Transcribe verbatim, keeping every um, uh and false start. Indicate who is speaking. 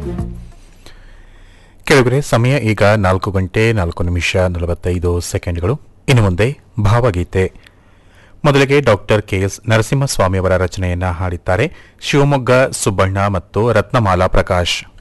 Speaker 1: ಕೆಳಗಡೆ ಸಮಯ ಈಗ ನಾಲ್ಕು ಗಂಟೆ ನಾಲ್ಕು ನಿಮಿಷ ನಲವತ್ತೈದು ಸೆಕೆಂಡ್ಗಳು. ಇನ್ನು ಮುಂದೆ ಭಾವಗೀತೆ. ಮೊದಲಿಗೆ ಡಾಕ್ಟರ್ ಕೆ ಎಸ್ ನರಸಿಂಹಸ್ವಾಮಿಯವರ ರಚನೆಯನ್ನ ಹಾಡಿದ್ದಾರೆ ಶಿವಮೊಗ್ಗ ಸುಬ್ಬಣ್ಣ ಮತ್ತು ರತ್ನಮಾಲಾ ಪ್ರಕಾಶ್.